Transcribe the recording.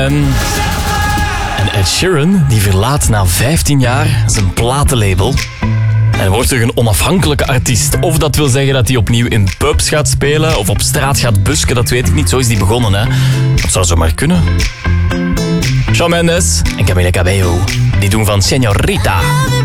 En Ed Sheeran die verlaat na 15 jaar zijn platenlabel. En wordt terug een onafhankelijke artiest. Of dat wil zeggen dat hij opnieuw in pubs gaat spelen of op straat gaat busken, dat weet ik niet. Zo is die begonnen, hè. Dat zou zomaar kunnen. Shawn Mendes en Camila Cabello, die doen van Señorita.